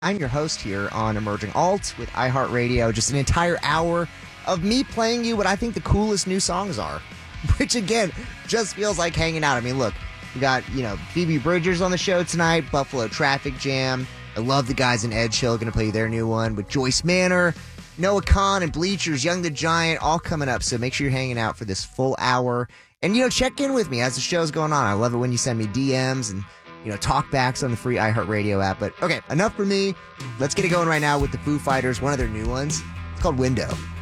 I'm your host here on Emerging Alt with iHeartRadio. Just an entire hour of me playing you what I think the coolest new songs are, which again just feels like hanging out. I mean, look, we got Phoebe Bridgers on the show tonight, Buffalo Traffic Jam. I love the guys in Edge Hill, going to play you their new one with Joyce Manor, Noah Khan and Bleachers, Young the Giant, all coming up. So make sure you're hanging out for this full hour. And, check in with me as the show's going on. I love it when you send me DMs and, talkbacks on the free iHeartRadio app. But, okay, enough for me. Let's get it going right now with the Foo Fighters, one of their new ones. It's called Window.